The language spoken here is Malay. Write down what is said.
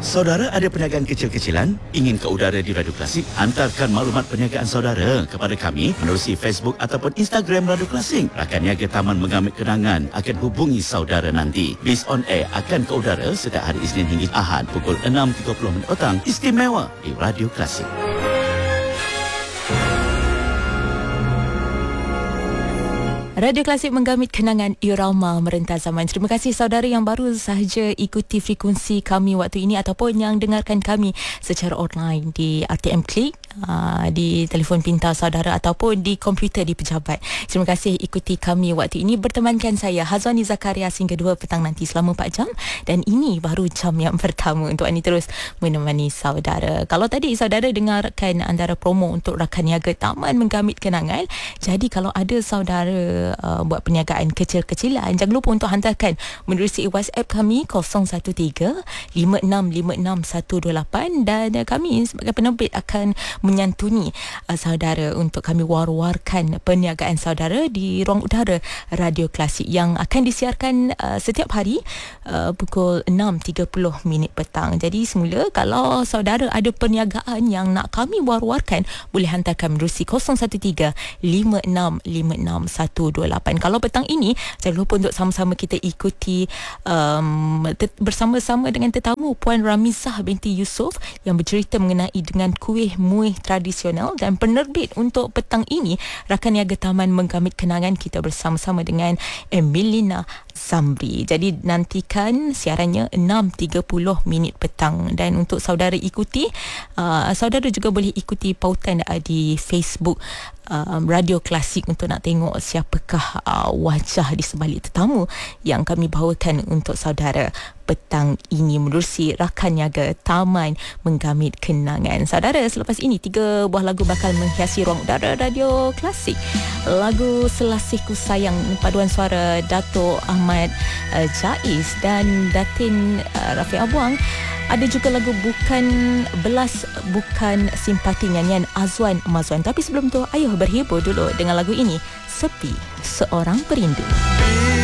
Saudara ada perniagaan kecil-kecilan? Ingin ke udara di Radio Klasik? Hantarkan maklumat perniagaan saudara kepada kami menerusi Facebook ataupun Instagram Radio Klasik. Rakan niaga Taman Mengamit Kenangan akan hubungi saudara nanti. Bis on air akan ke udara setiap hari Isnin hingga Ahad pukul 6.30 petang. Istimewa di Radio Klasik. Radio Klasik menggamit kenangan irama merentas zaman. Terima kasih saudara yang baru sahaja ikuti frekuensi kami waktu ini ataupun yang dengarkan kami secara online di RTM Klik, di telefon pintar saudara ataupun di komputer di pejabat. Terima kasih ikuti kami waktu ini. Bertemankan saya Hazwani Zakaria hingga 2 petang nanti selama 4 jam, dan ini baru jam yang pertama untuk Ani terus menemani saudara. Kalau tadi saudara dengarkan antara promo untuk rakan niaga Taman Menggamit Kenangan, jadi kalau ada saudara buat perniagaan kecil-kecilan, jangan lupa untuk hantarkan menerusi WhatsApp kami 013-5656-128, dan kami sebagai penerbit akan menyantuni saudara untuk kami war-warkan perniagaan saudara di ruang udara Radio Klasik yang akan disiarkan setiap hari pukul 6.30 petang. Jadi semula kalau saudara ada perniagaan yang nak kami war-warkan, boleh hantarkan menerusi 013-5656-128. Kalau petang ini, jangan lupa untuk sama-sama kita ikuti bersama-sama dengan tetamu Puan Ramizah binti Yusof yang bercerita mengenai dengan kuih muih tradisional, dan penerbit untuk petang ini rakan niaga Taman Menggamit Kenangan kita bersama-sama dengan Emilina Zamri. Jadi nantikan siarannya 6.30 petang, dan untuk saudara ikuti, saudara juga boleh ikuti pautan di Facebook Radio Klasik untuk nak tengok siapakah wajah di sebalik tetamu yang kami bawakan untuk saudara petang ini menerusi rakan niaga Taman Menggamit Kenangan. Saudara, selepas ini 3 buah lagu bakal menghiasi ruang udara Radio Klasik. Lagu Selasihku Sayang, paduan suara Dato' Ahmad Jais dan Datin Rafiq Abuang. Ada juga lagu Bukan Belas Bukan Simpati, nyanyian Azwan Mazwan. Tapi sebelum tu, ayo berhibur dulu dengan lagu ini, Sepi Seorang Perindu.